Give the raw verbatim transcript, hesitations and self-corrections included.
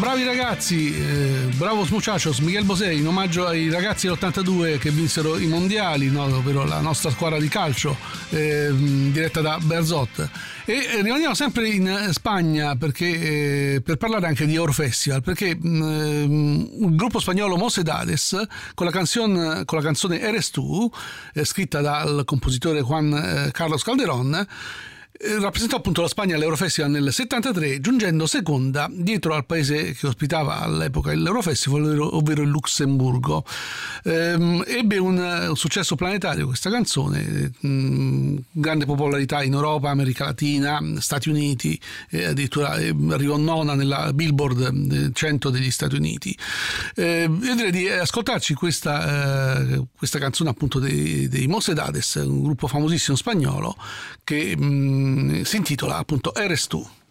bravi ragazzi, eh, bravo Muchachos, Miguel Bosé, in omaggio ai ragazzi dell'ottantadue che vinsero i mondiali, no? Ovvero la nostra squadra di calcio eh, diretta da Berzot. E eh, rimaniamo sempre in Spagna perché, eh, per parlare anche di Eurofestival, perché mh, il gruppo spagnolo Mocedades con la, canzone, con la canzone Eres Tu, eh, scritta dal compositore Juan eh, Carlos Calderón, rappresentò appunto la Spagna all'Eurofestival nel settantatré, giungendo seconda dietro al paese che ospitava all'epoca l'Eurofestival, ovvero, ovvero il Lussemburgo. Ehm, ebbe un, un successo planetario questa canzone, mh, grande popolarità in Europa, America Latina, Stati Uniti, eh, addirittura eh, arrivò nona nella Billboard cento degli Stati Uniti. Eh, io direi di ascoltarci questa, eh, questa canzone appunto dei, dei Mocedades, un gruppo famosissimo spagnolo che mh, si intitola appunto Eres Tu.